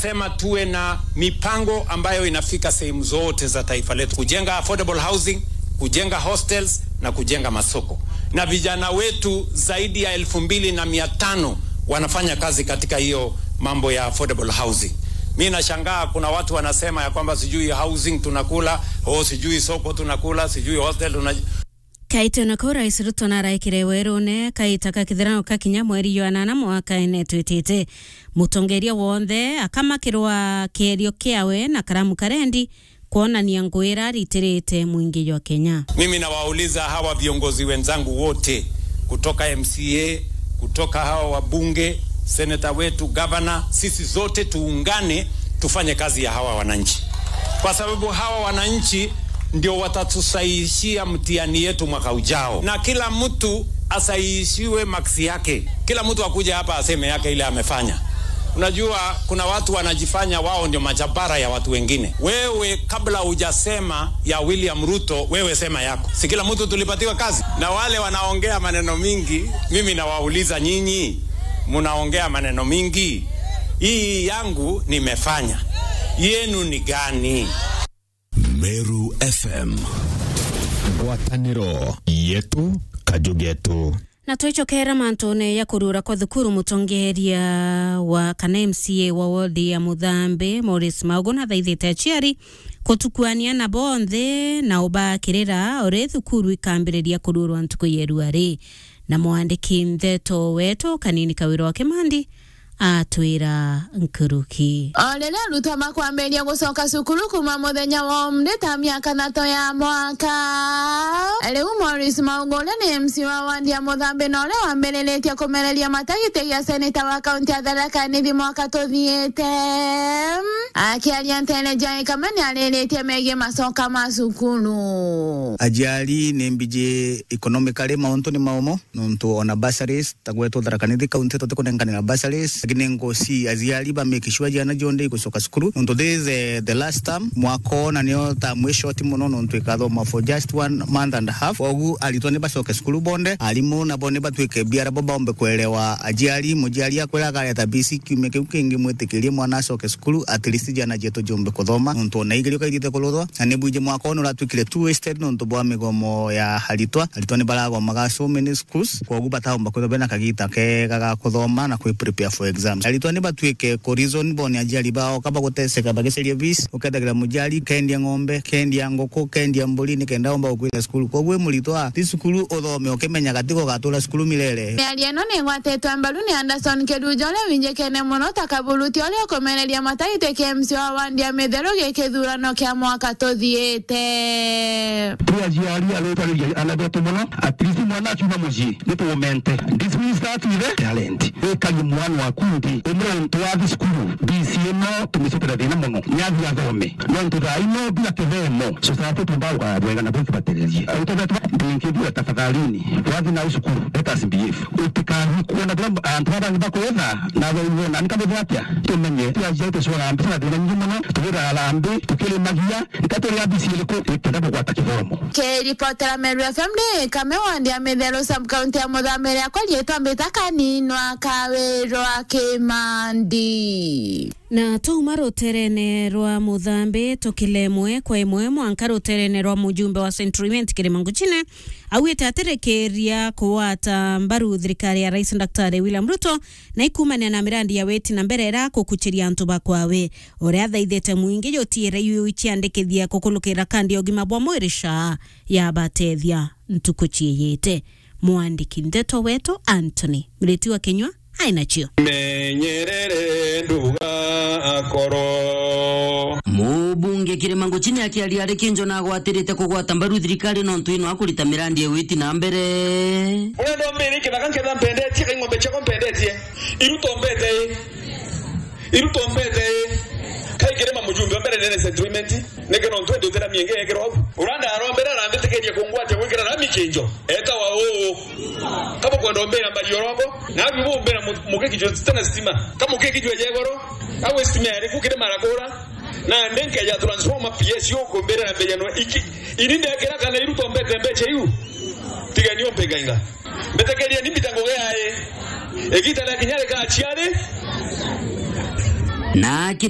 Nikasema tuwe na mipango ambayo inafika sehemu zote za taifa letu, kujenga affordable housing, kujenga hostels na kujenga masoko. Na vijana wetu zaidi ya 2,500 wanafanya kazi katika hiyo mambo ya affordable housing. Mimi nashangaa kuna watu wanasema ya kwamba sijui housing tunakula, sijui soko tunakula, sijui hostel tunakula. Kaito na kora Ruto na raikire werone kaitaka kithirano kakinya mweri wa 8 mwaka ene twitite mutongeria wonde akamakirwa kerio kiawe na karamu karendi kuonania ngwira ritirite mwingi wa Kenya. Mimi nawauliza hawa viongozi wenzangu wote kutoka MCA, kutoka hawa wabunge, senator wetu, governor, sisi zote tuungane tufanye kazi ya hawa wananchi, kwa sababu hawa wananchi ndio watatusaishia mtihani yetu mwaka ujao, na kila mtu asaishiwe maksi yake. Kila mtu akuja hapa aseme yake ile amefanya. Unajua kuna watu wanajifanya wao ndio majabara ya watu wengine. Wewe kabla hujasema ya William Ruto, wewe sema yako. Si kila mtu tulipatiwa kazi? Na wale wanaongea maneno mingi, mimi nawauliza nyinyi, mnaongea maneno mingi. Hii yangu nimefanya. Yenu ni gani? Meru FM. Ngwataniro yetu kajugetu. Na tuichokera mantone ya kurura kwa thukuru mutongeria wa kana MCA wa wodi ya Muthambe Morris Maugo na thaithite aciari kutukuania na bonthe na ubakirira ore thukuru ikambiriria kururwa ntuku yeruari. Na mwandiki Ntheto wetu Kanini Kawiro wa Kimandi atwira nkuruki. Olele Ruto makwamberia gucoka cukuru kuma muthenya wa mneta miaka nato ya mwaka. Riu Morris Maugo ni MC wa wadi ya Muthambe na ule wambeleretie kumereria matagite ya seneta wa kaunti ya Tharaka Nithi mwaka tuthiete. Akiaria Ntelejai Kamani aleretie megie macoka ma cukuru. Ajali nembije economically mauntu ni maumo nuntu ona bursaries tagwetu Tharaka Nithi kaunti tukunengana na bursaries ginengo si aziali ba make sure jana jonde gucoka cukuru nuntu this the last time mwako na nio ta mwisho timuno nuntu ikathoma for just 1 month and a half. Ogu alitwa ne bacoka cukuru bonde alimu na bonde batwike biara boba ombe kuelewa ajali mujali akwela kale ta basic meke kingi mwetikirie mwana acoke cukuru at least jana jeto jombe kuthoma nuntu na igiri kaithite kuludwa na nebuje mwako no ratwikire 2 wasted nuntu bwa migomo ya halitwa ne balago maga so many schools kwa ogu bataomba kuthobena kagita ke gaga kuthoma na ku prepare for exams. Alitwa ne batwike ko reason bone ajali bao kaba guteseka bageseria bis ukadagira mujali kendi ng'ombe kendi ngoko kendi mbuli ni kenda omba ukwira school kwa gwe mulitwa ti school othome okemenya gatiko gatura school milele. Aliano ne ngwatetwa mbaluni Anderson Kedujole winjekene muno takabuluti ole komereria mataite KMC wa wandi ya Metheroge kethurano kya mwaka tuthiete. Ajali alotari anabeto muno at least mwana chuma muji nipo mente this means that with talent ekali mwana wa kundi umro ntwa school BCMO tumisopera dina muno nyazi athome no ntudhaino bila kevemo society tumbawa bwega na bwiki batereji utadatu binkibu tafadhalini wazi na ushukuru let us behave utikani kuona kwamba antwaba nibakoweza na wewe na nikabebwapya tumenye tuaje swala ambisa dina nyumuno tugira alambe tukile magia ikatoria BCL ko ikenda kwa takivomo. Ke reporter Meru FM kame wandi ya Methero sub county ya Muthambe ya kwalietwa mbetakanino Kawiro Kimandi. Na tuma roterene rwa Muthambe tokilemwe kwa imwe mwanka roterene rwa mujumbe wa Centriment Kirimangu chine awite aterekeria kuwata mbaru thirikari ya Rais Daktari William Ruto na ikumania na mirandi ya weti na mberera kukuchiria ntuba kwawe ore athaithete mwingi yotire yu ichiandikithia kukulukira kandi ogima bwa mwirisha ya batethia ntukuchieyete. Mwandiki Ntheto wetu Anthony Mleti wa Kenywa haina chio. Menyerere nduga akoro Mubunge Kirimangu chini akialia rekinjo na gwatirite kugwata mbaru thirikari no ntuino akurita mirandi ewiti na mbere. Undo mbere kinakankedha mpendetie kingombe chako mpendetie irutombete kai kirema mujumbe mbere nene settlement nege no ntwe dotera mienge yegero uranda arombera rambete keje kungwate wikira na mikinjo eta wa kama kwenda mbere mbali yorobo na bibu mbere mukekijo tena stima kama ukekijo yegoro awe stima yare kukire marakora na ndenke ya transformer PS yoko mbere na mbere no iki irinde yakera kana irutombete mbeche yu tigani ompega inga betekeria ni bitango yae ekita la kinyale ka chiare na